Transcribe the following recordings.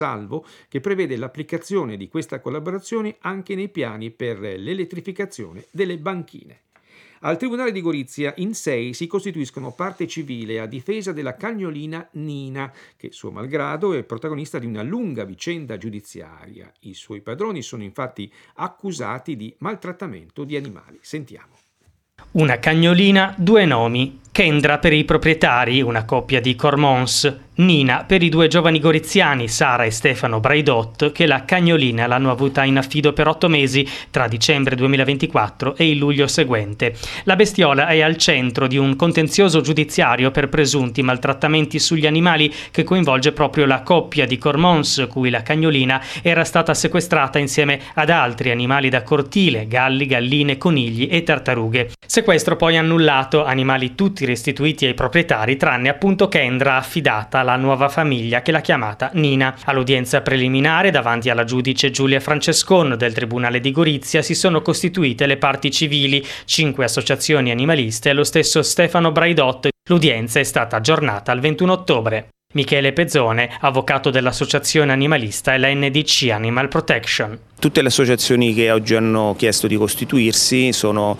Salvo, che prevede l'applicazione di questa collaborazione anche nei piani per l'elettrificazione delle banchine. Al Tribunale di Gorizia in 6 si costituiscono parte civile a difesa della cagnolina Nina, che suo malgrado è protagonista di una lunga vicenda giudiziaria. I suoi padroni sono infatti accusati di maltrattamento di animali. Sentiamo. Una cagnolina, 2 nomi. Kendra per i proprietari, una coppia di Cormons. Nina per i 2 giovani goriziani, Sara e Stefano Braidot, che la cagnolina l'hanno avuta in affido per 8 mesi tra dicembre 2024 e il luglio seguente. La bestiola è al centro di un contenzioso giudiziario per presunti maltrattamenti sugli animali che coinvolge proprio la coppia di Cormons, cui la cagnolina era stata sequestrata insieme ad altri animali da cortile, galli, galline, conigli e tartarughe. Sequestro poi annullato, animali tutti restituiti ai proprietari, tranne appunto Kendra, affidata alla nuova famiglia che l'ha chiamata Nina. All'udienza preliminare davanti alla giudice Giulia Francescon del Tribunale di Gorizia si sono costituite le parti civili, 5 associazioni animaliste e lo stesso Stefano Braidot. L'udienza è stata aggiornata al 21 ottobre. Michele Pezzone, avvocato dell'associazione animalista e la NDC Animal Protection. Tutte le associazioni che oggi hanno chiesto di costituirsi sono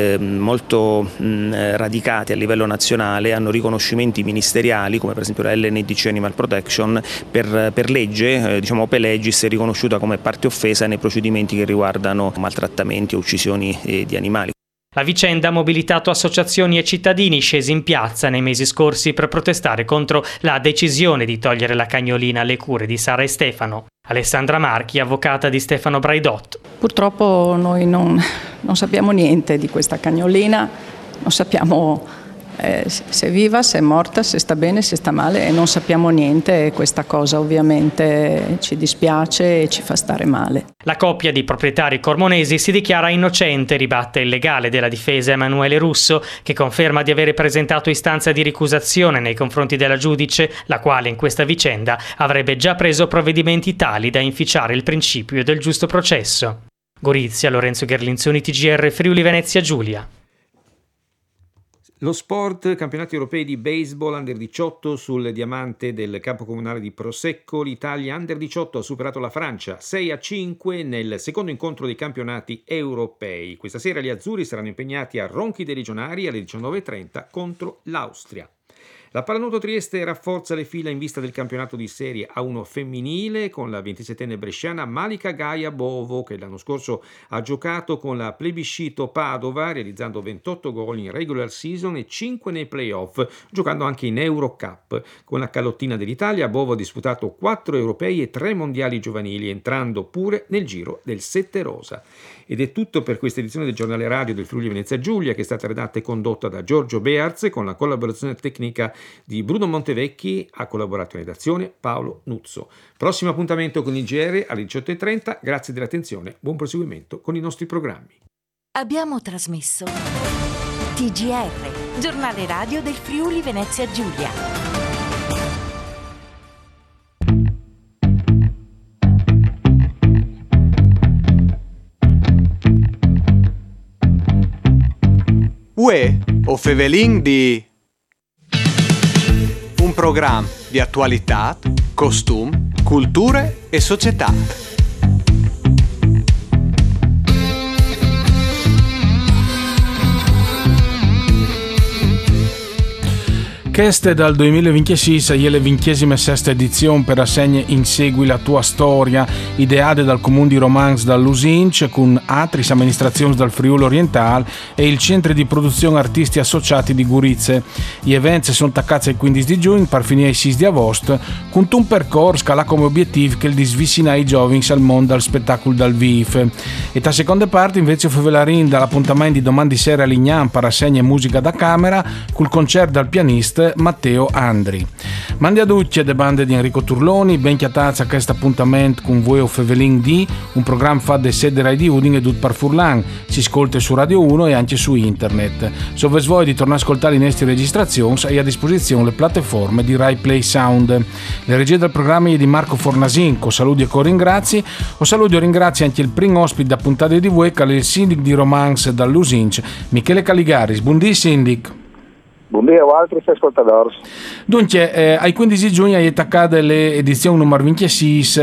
molto radicate a livello nazionale, hanno riconoscimenti ministeriali come per esempio la LNDC Animal Protection per legge, diciamo per legis, è riconosciuta come parte offesa nei procedimenti che riguardano maltrattamenti o uccisioni di animali. La vicenda ha mobilitato associazioni e cittadini scesi in piazza nei mesi scorsi per protestare contro la decisione di togliere la cagnolina alle cure di Sara e Stefano. Alessandra Marchi, avvocata di Stefano Braidot. Purtroppo noi non sappiamo niente di questa cagnolina, non sappiamo se è viva, se è morta, se sta bene, se sta male, e non sappiamo niente, e questa cosa ovviamente ci dispiace e ci fa stare male. La coppia di proprietari cormonesi si dichiara innocente, ribatte il legale della difesa Emanuele Russo, che conferma di avere presentato istanza di ricusazione nei confronti della giudice, la quale in questa vicenda avrebbe già preso provvedimenti tali da inficiare il principio del giusto processo. Gorizia, Lorenzo Gherlinzoni, TGR Friuli Venezia Giulia. Lo sport, campionati europei di baseball under 18 sul diamante del campo comunale di Prosecco. L'Italia under 18 ha superato la Francia 6-5 nel secondo incontro dei campionati europei. Questa sera gli azzurri saranno impegnati a Ronchi dei Legionari alle 19:30 contro l'Austria. La Pallanuoto Trieste rafforza le fila in vista del campionato di Serie A1 femminile con la 27enne bresciana Malika Gaia Bovo, che l'anno scorso ha giocato con la Plebiscito Padova realizzando 28 gol in regular season e 5 nei playoff, giocando anche in Eurocup. Con la calottina dell'Italia Bovo ha disputato 4 europei e 3 mondiali giovanili, entrando pure nel giro del Sette Rosa. Ed è tutto per questa edizione del giornale radio del Friuli Venezia Giulia, che è stata redatta e condotta da Giorgio Bearz con la collaborazione tecnica di Bruno Montevecchi, ha collaborato in redazione Paolo Nuzzo. Prossimo appuntamento con il GR alle 18:30. Grazie dell'attenzione, buon proseguimento con i nostri programmi. Abbiamo trasmesso TGR, giornale radio del Friuli Venezia Giulia. Uè, o Fevelin di un programma di attualità, costum, culture e società. Questa dal 2026 è la 26ª edizione per assegne Insegui la tua storia, ideate dal Comune di Romans dall'Usinc con altri amministrazioni dal Friuli Orientale e il Centro di Produzione Artisti Associati di Gorizia. Gli eventi sono attaccati il 15 di giugno per finire il 6 di agosto, con un percorso che ha come obiettivo che il disvicina i giovani al mondo del spettacolo dal vivo. E la seconda parte invece Fevelarin dall'appuntamento di domani sera a Lignan per assegne musica da camera col concerto dal pianista Matteo Andri. Mandi a tutti le bande di Enrico Turloni, ben chiatazza a questo appuntamento con voi o Fevelin D, un programma fatto da sede Rai di Udine e Dut par Furlan, si ascolta su Radio 1 e anche su internet. Se avete voglia di tornare a ascoltare le nostre registrazioni, hai a disposizione le piattaforme di Rai Play Sound. Le regie del programma è di Marco Fornasin, con saluti e ringrazi. O saluti e ringrazio anche il primo ospite da puntata di voi, che è il sindaco di Romans dall'Usinc, Michele Caligaris. Buondì sindaco. Buongiorno a altri ascoltatori. Dunque, ai 15 giugno è attaccata l'edizione numero 26